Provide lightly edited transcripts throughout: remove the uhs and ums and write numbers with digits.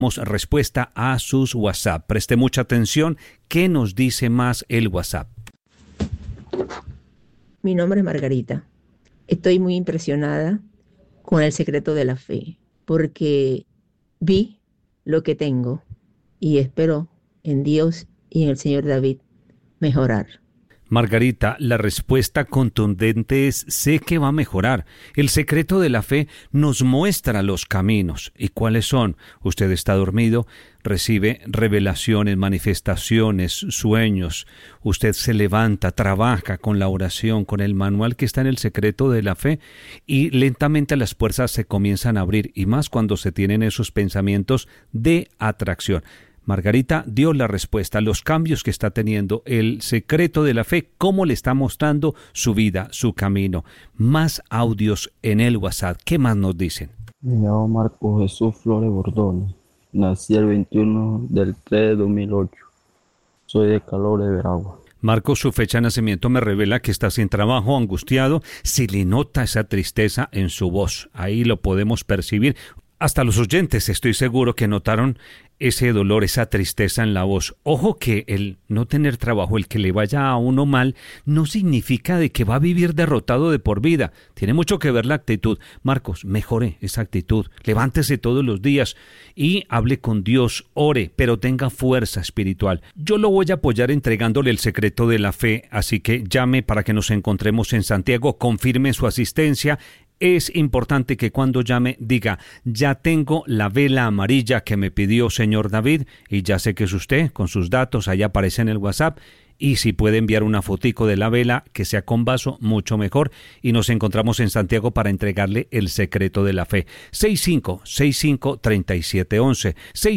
respuesta a sus WhatsApp. Preste mucha atención. ¿Qué nos dice más el WhatsApp? Mi nombre es Margarita. Estoy muy impresionada con el secreto de la fe, porque vi lo que tengo y espero en Dios y en el Señor David mejorar. Margarita, la respuesta contundente es: sé que va a mejorar. El secreto de la fe nos muestra los caminos. ¿Y cuáles son? Usted está dormido, recibe revelaciones, manifestaciones, sueños. Usted se levanta, trabaja con la oración, con el manual que está en el secreto de la fe, y lentamente las puertas se comienzan a abrir, y más cuando se tienen esos pensamientos de atracción. Margarita dio la respuesta, los cambios que está teniendo, el secreto de la fe, cómo le está mostrando su vida, su camino. Más audios en el WhatsApp. ¿Qué más nos dicen? Me llamo Marco Jesús Flores Bordones. Nací el 21 del 3 de 2008. Soy de Calor de Veragua. Marco, su fecha de nacimiento me revela que está sin trabajo, angustiado. Se le nota esa tristeza en su voz. Ahí lo podemos percibir. Hasta los oyentes estoy seguro que notaron ese dolor, esa tristeza en la voz. Ojo que el no tener trabajo, el que le vaya a uno mal, no significa de que va a vivir derrotado de por vida. Tiene mucho que ver la actitud. Marcos, mejore esa actitud. Levántese todos los días y hable con Dios, ore, pero tenga fuerza espiritual. Yo lo voy a apoyar entregándole el secreto de la fe, así que llame para que nos encontremos en Santiago, confirme su asistencia. Es importante que cuando llame diga: ya tengo la vela amarilla que me pidió señor David, y ya sé que es usted, con sus datos, allá aparece en el WhatsApp. Y si puede enviar una fotico de la vela, que sea con vaso, mucho mejor. Y nos encontramos en Santiago para entregarle el secreto de la fe. 6565-3711.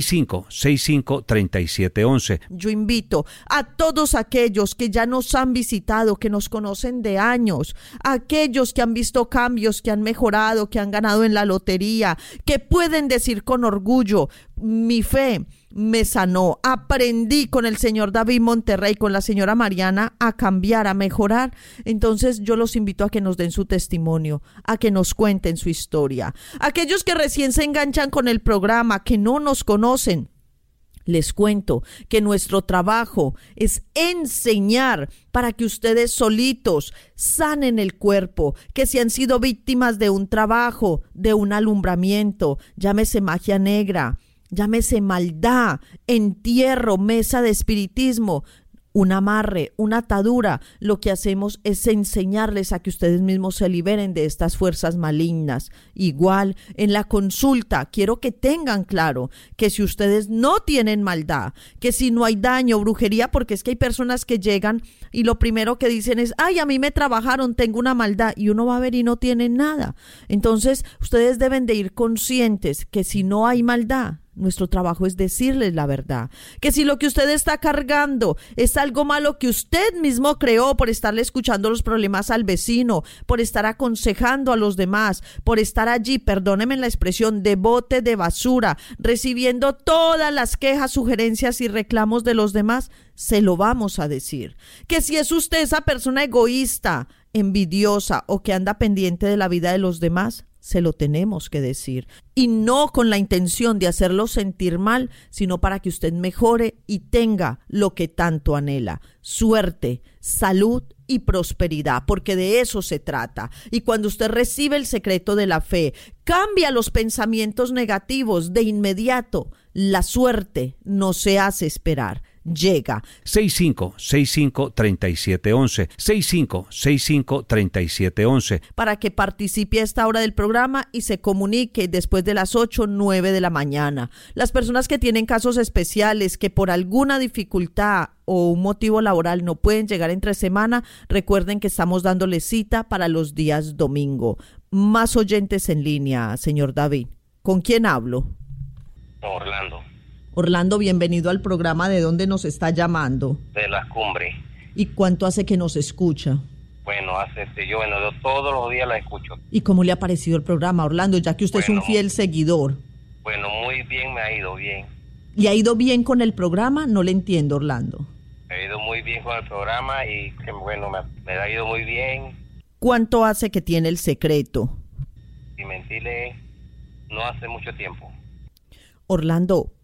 6565-3711. Yo invito a todos aquellos que ya nos han visitado, que nos conocen de años, aquellos que han visto cambios, que han mejorado, que han ganado en la lotería, que pueden decir con orgullo: mi fe me sanó, aprendí con el señor David Monterrey, con la señora Mariana, a cambiar, a mejorar. Entonces yo los invito a que nos den su testimonio, a que nos cuenten su historia. Aquellos que recién se enganchan con el programa, que no nos conocen, les cuento que nuestro trabajo es enseñar para que ustedes solitos sanen el cuerpo, que si han sido víctimas de un trabajo, de un alumbramiento, llámese magia negra, llámese maldad, entierro, mesa de espiritismo, un amarre, una atadura, lo que hacemos es enseñarles a que ustedes mismos se liberen de estas fuerzas malignas. Igual en la consulta, quiero que tengan claro que si ustedes no tienen maldad, que si no hay daño, brujería, porque es que hay personas que llegan y lo primero que dicen es: ay, a mí me trabajaron, tengo una maldad, y uno va a ver y no tiene nada. Entonces ustedes deben de ir conscientes que si no hay maldad, nuestro trabajo es decirles la verdad, que si lo que usted está cargando es algo malo que usted mismo creó por estarle escuchando los problemas al vecino, por estar aconsejando a los demás, por estar allí, perdónenme la expresión, de bote de basura, recibiendo todas las quejas, sugerencias y reclamos de los demás, se lo vamos a decir. Que si es usted esa persona egoísta, envidiosa o que anda pendiente de la vida de los demás, se lo tenemos que decir, y no con la intención de hacerlo sentir mal, sino para que usted mejore y tenga lo que tanto anhela: suerte, salud y prosperidad, porque de eso se trata. Y cuando usted recibe el secreto de la fe, cambia los pensamientos negativos de inmediato. La suerte no se hace esperar, llega. 6565-3711. 6565-3711. Para que participe a esta hora del programa y se comunique después de las 8 o 9 de la mañana. Las personas que tienen casos especiales, que por alguna dificultad o un motivo laboral no pueden llegar entre semana, recuerden que estamos dándoles cita para los días domingo. Más oyentes en línea, señor David. ¿Con quién hablo? Orlando. Orlando, bienvenido al programa. ¿De dónde nos está llamando? De Las Cumbres. ¿Y cuánto hace que nos escucha? Bueno, yo todos los días la escucho. ¿Y cómo le ha parecido el programa, Orlando, ya que usted es un fiel seguidor? Bueno, muy bien, me ha ido bien. ¿Le ha ido bien con el programa? No le entiendo, Orlando. Me ha ido muy bien con el programa y bueno, me ha ido muy bien. ¿Cuánto hace que tiene el secreto? Sin mentirle, no hace mucho tiempo. Orlando,